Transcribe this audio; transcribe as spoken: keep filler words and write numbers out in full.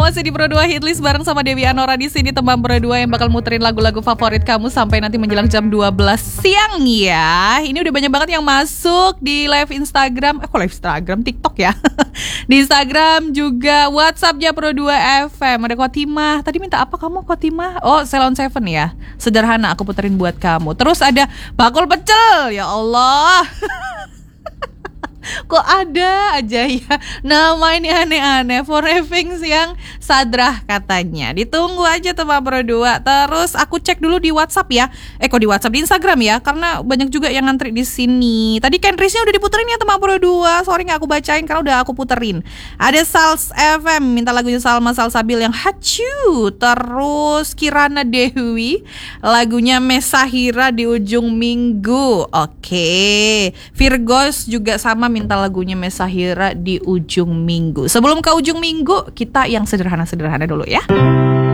masih di Pro dua Hitlist bareng sama Dewi Anora di sini, teman Pro dua yang bakal muterin lagu-lagu favorit kamu sampai nanti menjelang jam dua belas siang ya. Ini udah banyak banget yang masuk di live Instagram, eh kok live Instagram, TikTok ya. Di Instagram juga WhatsAppnya Pro dua F M. Ada Kotimah. Tadi minta apa kamu Kotimah? Oh, Salon Seven ya. Sederhana aku puterin buat kamu. Terus ada bakul pecel. Ya Allah. Kok ada aja ya nama ini aneh-aneh. For Evings yang Sadrah katanya. Ditunggu aja teman Pro dua. Terus aku cek dulu di WhatsApp ya. Eh kok di WhatsApp, di Instagram ya, karena banyak juga yang ngantri di sini. Tadi Kendrisnya udah diputerin ya teman Pro dua. Sorry gak aku bacain karena udah aku puterin. Ada Sals F M minta lagunya Salma Salsabil yang Hacu. Terus Kirana Dewi lagunya Mesahira di ujung minggu. Oke. Virgos juga sama minta lagunya Mesahira di ujung minggu. Sebelum ke ujung minggu, kita yang sederhana-sederhana dulu ya.